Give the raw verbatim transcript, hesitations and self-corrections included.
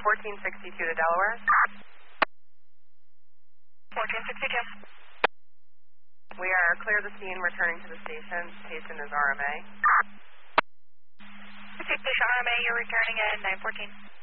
fourteen sixty-two to Delaware. fourteen sixty-two. We are clear of the scene, returning to the station. Station is R M A. Station R M A, you're returning at nine fourteen.